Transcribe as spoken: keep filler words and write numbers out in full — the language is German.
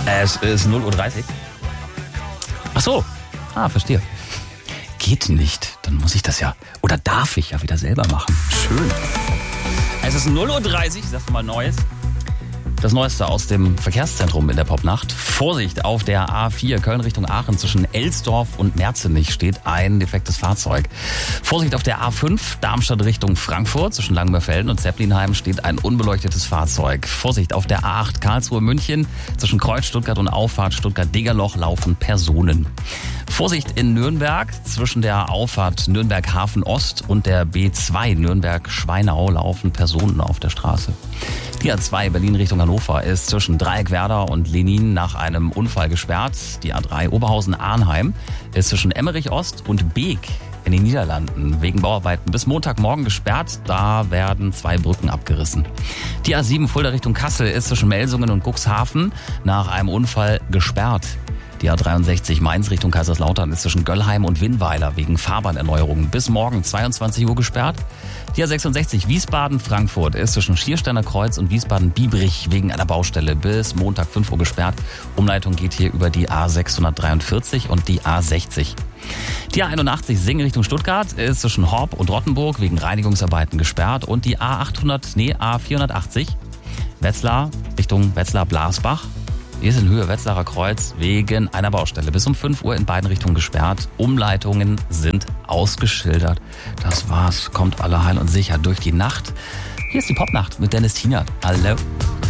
Es ist null Uhr dreißig. Ach so. Ah, verstehe. Geht nicht. Dann muss ich das ja, oder darf ich ja wieder selber machen. Schön. Es ist null Uhr dreißig, sag mal Neues. Das Neueste aus dem Verkehrszentrum in der Popnacht. Vorsicht, auf der A vier Köln Richtung Aachen zwischen Elsdorf und Merzenich steht ein defektes Fahrzeug. Vorsicht, auf der A fünf Darmstadt Richtung Frankfurt zwischen Langenmörfelden und Zeppelinheim steht ein unbeleuchtetes Fahrzeug. Vorsicht, auf der A acht Karlsruhe München zwischen Kreuz Stuttgart und Auffahrt Stuttgart-Degerloch laufen Personen. Vorsicht in Nürnberg zwischen der Auffahrt Nürnberg Hafen Ost und der B zwei Nürnberg-Schweinau laufen Personen auf der Straße. Die A zwei Berlin Richtung Hannover ist zwischen Dreieckwerder und Lenin nach einem Unfall gesperrt. Die A drei Oberhausen-Arnheim ist zwischen Emmerich Ost und Beek in den Niederlanden wegen Bauarbeiten bis Montagmorgen gesperrt. Da werden zwei Brücken abgerissen. Die A sieben Fulda Richtung Kassel ist zwischen Melsungen und Cuxhaven nach einem Unfall gesperrt. Die A dreiundsechzig Mainz Richtung Kaiserslautern ist zwischen Göllheim und Winnweiler wegen Fahrbahnerneuerungen bis morgen zweiundzwanzig Uhr gesperrt. Die A sechsundsechzig Wiesbaden-Frankfurt ist zwischen Schiersteiner Kreuz und Wiesbaden-Biebrich wegen einer Baustelle bis Montag fünf Uhr gesperrt. Umleitung geht hier über die A sechshundertdreiundvierzig und die A sechzig. Die A einundachtzig Singen Richtung Stuttgart ist zwischen Horb und Rottenburg wegen Reinigungsarbeiten gesperrt. Und die A achthundert, nee, A vierhundertachtzig Wetzlar Richtung Wetzlar-Blasbach. Hier ist in Höhe Wetzlarer Kreuz wegen einer Baustelle bis um fünf Uhr in beiden Richtungen gesperrt. Umleitungen sind ausgeschildert. Das war's. Kommt alle heil und sicher durch die Nacht. Hier ist die Popnacht mit Dennis Tienert. Hallo.